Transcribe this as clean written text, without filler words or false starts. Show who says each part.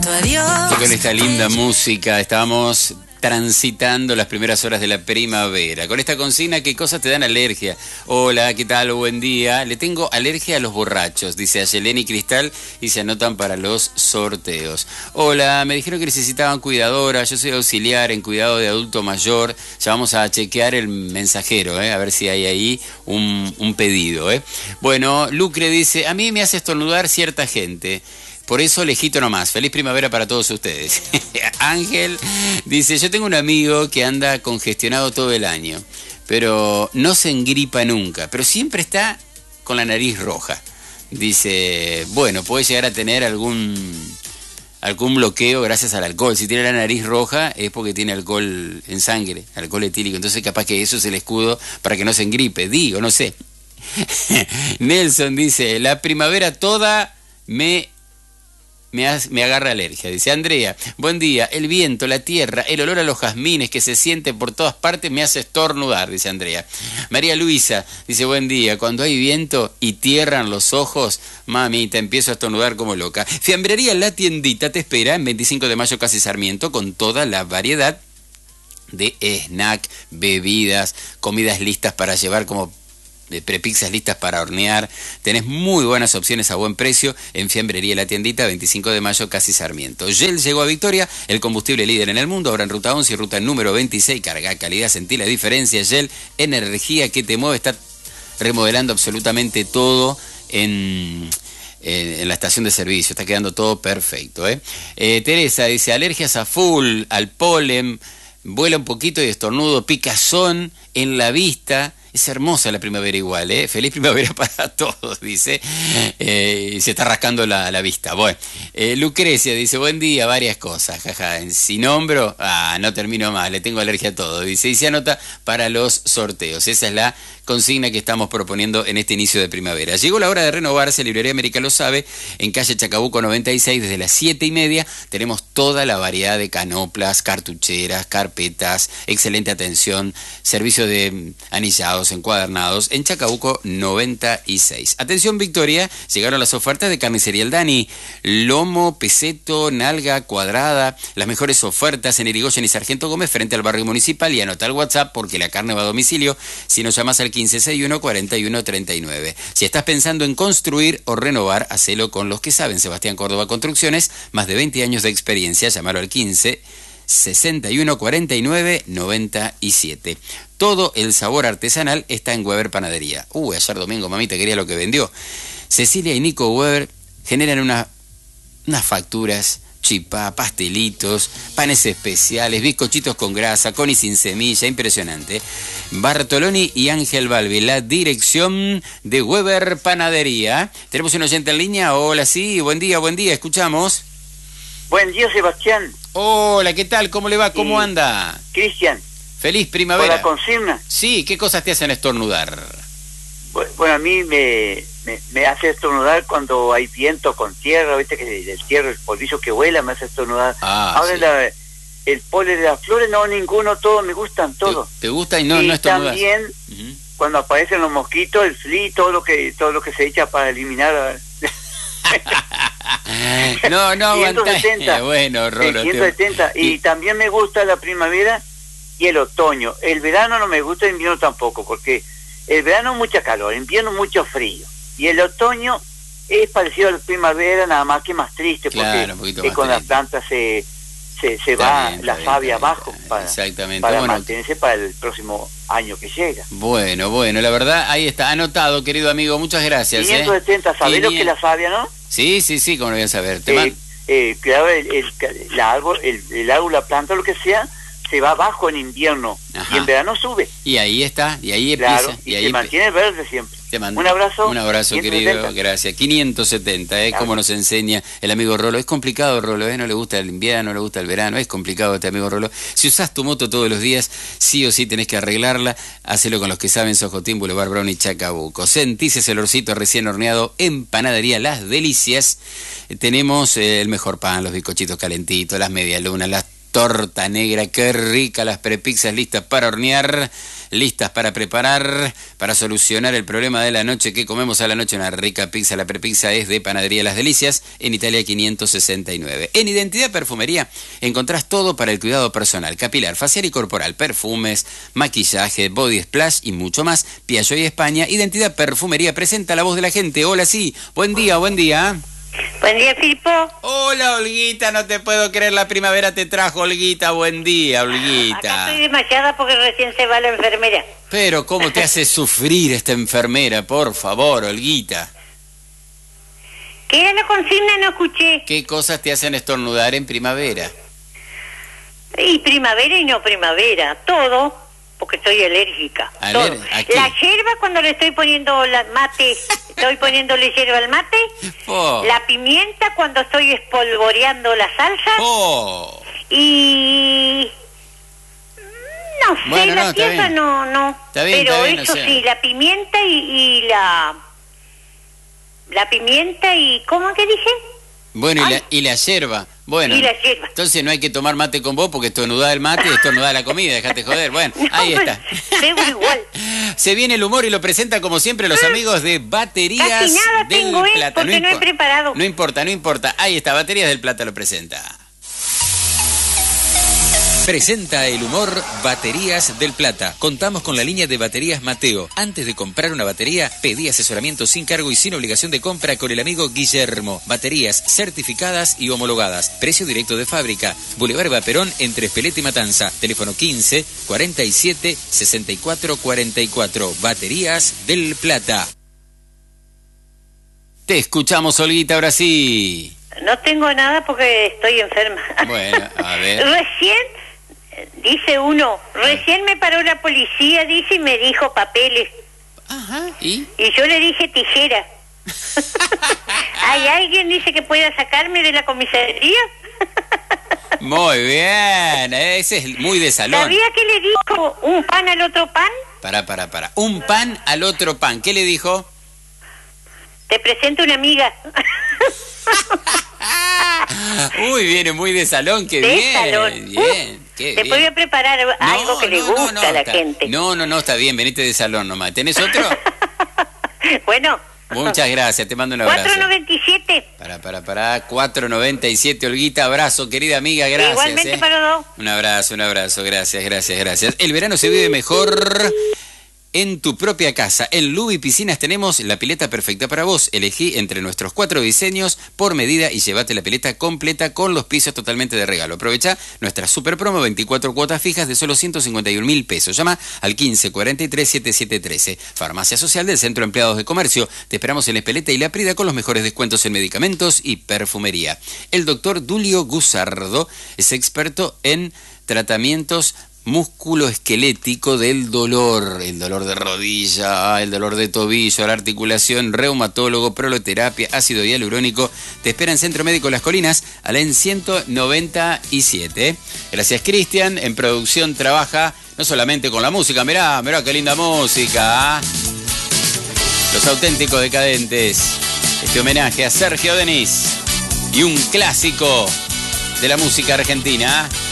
Speaker 1: Adiós.
Speaker 2: Con esta linda música estamos transitando las primeras horas de la primavera. Con esta consigna, ¿qué cosas te dan alergia? Hola, ¿qué tal? Buen día. Le tengo alergia a los borrachos, dice Ayeleni Cristal, y se anotan para los sorteos. Hola, me dijeron que necesitaban cuidadora. Yo soy auxiliar en cuidado de adulto mayor. Ya vamos a chequear el mensajero, a ver si hay ahí un pedido. Bueno, Lucre dice, a mí me hace estornudar cierta gente. Por eso lejito nomás. Feliz primavera para todos ustedes. Ángel dice, yo tengo un amigo que anda congestionado todo el año, pero no se engripa nunca, pero siempre está con la nariz roja. Dice, bueno, puede llegar a tener algún bloqueo gracias al alcohol. Si tiene la nariz roja es porque tiene alcohol en sangre, alcohol etílico. Entonces capaz que eso es el escudo para que no se engripe. Digo, no sé. Nelson dice, la primavera toda me agarra alergia. Dice Andrea, buen día, el viento, la tierra, el olor a los jazmines que se siente por todas partes me hace estornudar, dice Andrea. María Luisa dice, buen día, cuando hay viento y tierran los ojos, mamita, empiezo a estornudar como loca. Fiambrería La Tiendita te espera en 25 de mayo casi Sarmiento con toda la variedad de snack, bebidas, comidas listas para llevar como de prepizzas listas para hornear. Tenés muy buenas opciones a buen precio en Fiambrería La Tiendita, 25 de mayo, casi Sarmiento. Shell llegó a Victoria, el combustible líder en el mundo, ahora en ruta 11 y ruta número 26. Carga, calidad, sentí la diferencia. Shell, energía que te mueve, está remodelando absolutamente todo en la estación de servicio. Está quedando todo perfecto. Teresa dice, alergias a full, al polen, vuela un poquito y estornudo, picazón en la vista. Es hermosa la primavera igual, Feliz primavera para todos, dice. Se está rascando la vista. Bueno, Lucrecia dice, buen día, varias cosas, jaja. Sin hombro, no termino más, le tengo alergia a todo, dice. Y se anota para los sorteos. Esa es la consigna que estamos proponiendo en este inicio de primavera. Llegó la hora de renovarse, Librería América lo sabe, en calle Chacabuco 96, desde las 7:30, tenemos toda la variedad de canoplas, cartucheras, carpetas, excelente atención, servicio de anillados, encuadernados, en Chacabuco 96. Atención Victoria, llegaron las ofertas de Carnicería El Dani, lomo, peseto, nalga, cuadrada, las mejores ofertas en Irigoyen y Sargento Gómez frente al barrio municipal, y anota el WhatsApp porque la carne va a domicilio si nos llamas al 1561-4139. Si estás pensando en construir o renovar, hacelo con los que saben. Sebastián Córdoba Construcciones, más de 20 años de experiencia, llamalo al 1561-4997. Todo el sabor artesanal está en Weber Panadería. Ayer domingo, mamita, quería lo que vendió. Cecilia y Nico Weber generan unas facturas, chipá, pastelitos, panes especiales, bizcochitos con grasa, con y sin semilla, impresionante. Bartoloni y Ángel Balbi, la dirección de Weber Panadería. Tenemos un oyente en línea. Hola, sí, buen día, escuchamos.
Speaker 3: Buen día, Sebastián.
Speaker 2: Hola, ¿qué tal? ¿Cómo le va? ¿Cómo anda?
Speaker 3: Cristian.
Speaker 2: Feliz primavera.
Speaker 3: ¿Por la consigna?
Speaker 2: Sí, ¿qué cosas te hacen estornudar?
Speaker 3: Bueno, a mí me hace estornudar cuando hay viento con tierra, viste que el tierra, el polvillo que vuela me hace estornudar. Ahora sí. El polen de las flores, no, ninguno, todos me gustan, todos.
Speaker 2: ¿Te gusta y no estornudas?
Speaker 3: Y también, cuando aparecen los mosquitos, el flea, todo lo que se echa para eliminar.
Speaker 2: No aguantá.
Speaker 3: 170.
Speaker 2: Bueno, Rolo.
Speaker 3: 170. Y también me gusta la primavera y el otoño. El verano no me gusta, el invierno tampoco, porque el verano mucha calor, el invierno mucho frío. Y el otoño es parecido a la primavera, nada más que más triste,
Speaker 2: claro,
Speaker 3: porque con las plantas se va la savia abajo para mantenerse para el próximo año que llega.
Speaker 2: Bueno, la verdad, ahí está, anotado, querido amigo, muchas gracias.
Speaker 3: 570, ¿sabés lo que es la savia, no?
Speaker 2: Sí, como lo voy a saber.
Speaker 3: Claro, el árbol, la planta, lo que sea, se va abajo en invierno. Ajá. Y en verano sube. Y ahí está, y ahí empieza.
Speaker 2: Claro,
Speaker 3: y se mantiene verde siempre. Un abrazo.
Speaker 2: Un abrazo, 570. Querido, gracias. 570, como nos enseña el amigo Rolo. Es complicado, Rolo, no le gusta el invierno, no le gusta el verano, es complicado este amigo Rolo. Si usás tu moto todos los días, sí o sí tenés que arreglarla. Hacelo con los que saben, Sojotín, Boulevard Brown y Chacabuco. Sentís ese olorcito recién horneado en Panadería Las Delicias. Tenemos el mejor pan, los bizcochitos calentitos, las medialunas, las torta negra, qué rica, las prepizzas listas para hornear, listas para preparar, para solucionar el problema de la noche que comemos a la noche, una rica pizza. La prepizza es de Panadería Las Delicias, en Italia 569. En Identidad Perfumería encontrás todo para el cuidado personal, capilar, facial y corporal, perfumes, maquillaje, body splash y mucho más. Piaggio y España, Identidad Perfumería presenta la voz de la gente. Hola, sí, buen día, buen día.
Speaker 1: Buen día, Filipo.
Speaker 2: Hola, Olguita, no te puedo creer, la primavera te trajo, Olguita, buen día, Olguita.
Speaker 1: Acá estoy desmayada porque recién se va la enfermera.
Speaker 2: Pero, ¿cómo te hace sufrir esta enfermera? Por favor, Olguita.
Speaker 1: ¿Qué era la consigna? No escuché.
Speaker 2: ¿Qué cosas te hacen estornudar en primavera?
Speaker 1: Y primavera y no primavera, todo, porque soy alérgica.
Speaker 2: ¿A
Speaker 1: todo.
Speaker 2: qué?
Speaker 1: La hierba cuando le estoy poniendo la mate, estoy poniéndole hierba al mate.
Speaker 2: Oh.
Speaker 1: La pimienta cuando estoy espolvoreando la salsa.
Speaker 2: Oh.
Speaker 1: Y... no sé,
Speaker 2: Bueno,
Speaker 1: la
Speaker 2: no, está
Speaker 1: tierra
Speaker 2: bien.
Speaker 1: no.
Speaker 2: Está bien,
Speaker 1: Pero
Speaker 2: está bien,
Speaker 1: eso
Speaker 2: o sea.
Speaker 1: sí, la pimienta y la... La pimienta y... ¿cómo que dije?
Speaker 2: Bueno,
Speaker 1: Ay.
Speaker 2: y la yerba. Bueno,
Speaker 1: Y la yerba.
Speaker 2: entonces no hay que tomar mate con vos porque estornudá el mate y estornudá la comida, dejate joder. Bueno,
Speaker 1: No,
Speaker 2: ahí está.
Speaker 1: Debo igual.
Speaker 2: Se viene el humor y lo presenta como siempre los amigos de Baterías
Speaker 1: Casi nada
Speaker 2: del
Speaker 1: tengo,
Speaker 2: Plata.
Speaker 1: porque no he preparado.
Speaker 2: No importa, no importa. Ahí está, Baterías del Plata lo presenta.
Speaker 4: Presenta el humor Baterías del Plata. Contamos con la línea de baterías Mateo. Antes de comprar una batería, pedí asesoramiento sin cargo y sin obligación de compra con el amigo Guillermo. Baterías certificadas y homologadas. Precio directo de fábrica. Boulevard Vaperón entre Espeleta y Matanza. Teléfono 15 47 64 44. Baterías del Plata.
Speaker 2: Te escuchamos, Olguita, ahora sí.
Speaker 1: No tengo nada porque estoy enferma.
Speaker 2: Bueno, a ver.
Speaker 1: Recién, dice uno, recién me paró la policía, dice, y me dijo papeles.
Speaker 2: Ajá, ¿y?
Speaker 1: Y yo le dije tijera. ¿Hay alguien, dice, que pueda sacarme de la comisaría?
Speaker 2: Muy bien, ese es muy de salón.
Speaker 1: ¿Sabía que le dijo un pan al otro pan?
Speaker 2: Para. Un pan al otro pan. ¿Qué le dijo?
Speaker 1: Te presento una amiga.
Speaker 2: Uy, viene muy de salón, qué
Speaker 1: De
Speaker 2: bien.
Speaker 1: salón.
Speaker 2: Bien, qué
Speaker 1: Te
Speaker 2: bien.
Speaker 1: voy a preparar algo que le gusta a la gente.
Speaker 2: No, está bien, venite de salón nomás. ¿Tenés otro?
Speaker 1: Bueno.
Speaker 2: Muchas gracias, te mando un abrazo.
Speaker 1: 4.97.
Speaker 2: Para, 4.97, Olguita, abrazo, querida amiga, gracias.
Speaker 1: Igualmente para los dos.
Speaker 2: Un abrazo, gracias. El verano se vive mejor en tu propia casa. En Lubi Piscinas tenemos la pileta perfecta para vos. Elegí entre nuestros 4 diseños por medida y llévate la pileta completa con los pisos totalmente de regalo. Aprovecha nuestra super promo, 24 cuotas fijas de solo 151.000 pesos. Llama al 15 43 7713. Farmacia Social del Centro de Empleados de Comercio. Te esperamos en Espeleta y La Prida con los mejores descuentos en medicamentos y perfumería. El doctor Dulio Gusardo es experto en tratamientos musculoesquelético del dolor, el dolor de rodilla, el dolor de tobillo, la articulación, reumatólogo, proloterapia, ácido hialurónico. Te espera en Centro Médico Las Colinas, Alén 197. Gracias, Cristian. En producción trabaja no solamente con la música, mirá qué linda música. Los Auténticos Decadentes. Este homenaje a Sergio Denis y un clásico de la música argentina.